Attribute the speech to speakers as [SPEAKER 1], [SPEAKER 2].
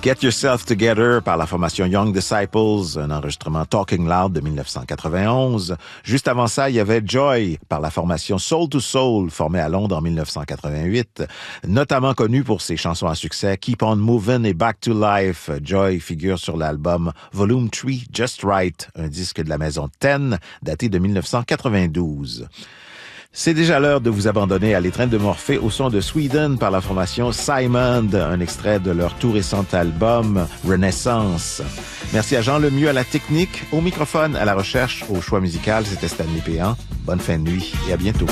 [SPEAKER 1] Get Yourself Together par la formation Young Disciples, un enregistrement Talking Loud de 1991. Juste avant ça, il y avait Joy par la formation Soul to Soul, formée à Londres en 1988, notamment connue pour ses chansons à succès Keep on Movin' et Back to Life. Joy figure sur l'album Volume 3 Just Right, un disque de la maison Ten, daté de 1992. C'est déjà l'heure de vous abandonner à l'étreinte de Morphée au son de Sweden par la formation Simon, un extrait de leur tout récent album Renaissance. Merci à Jean Lemieux à la technique, au microphone, à la recherche, au choix musical. C'était Stanley Péan. Bonne fin de nuit et à bientôt.